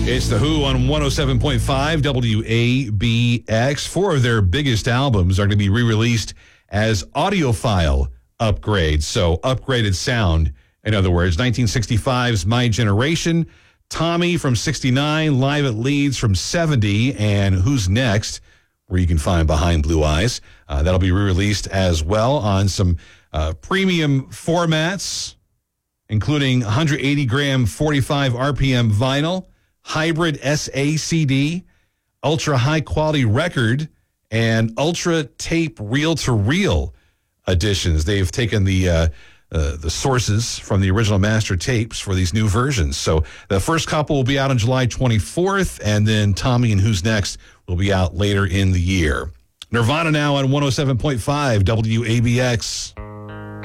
It's The Who on 107.5 WABX. Four of their biggest albums are going to be re-released as audiophile upgrades, so upgraded sound. In other words, 1965's My Generation, Tommy from 69, Live at Leeds from 70, and Who's Next, where you can find Behind Blue Eyes. That'll be re-released as well on some premium formats, including 180-gram 45 RPM vinyl, hybrid SACD, ultra high-quality record, and ultra tape reel-to-reel editions. They've taken the sources from the original master tapes for these new versions. So the first couple will be out on July 24th, and then Tommy and Who's Next will be out later in the year. Nirvana now on 107.5 WABX.